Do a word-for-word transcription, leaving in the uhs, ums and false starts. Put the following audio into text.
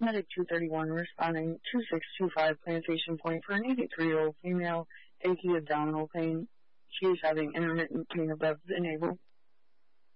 Medic two thirty-one responding two six two five Plantation Point for an eighty-three-year-old female, achy abdominal pain. She is having intermittent pain above the navel.